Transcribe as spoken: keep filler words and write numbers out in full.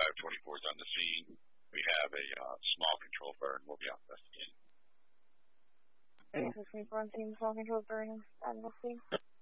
five twenty-four is on the scene. We have a uh, small control burn. We'll be out investigating. twenty-four on scene, small control burn on the scene.